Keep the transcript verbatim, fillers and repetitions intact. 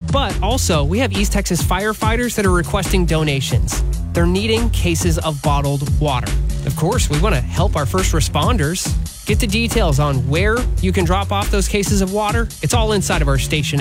But also, we have East Texas firefighters that are requesting donations. They're needing cases of bottled water. Of course, we want to help our first responders. Get the details on where you can drop off those cases of water. It's all inside of our station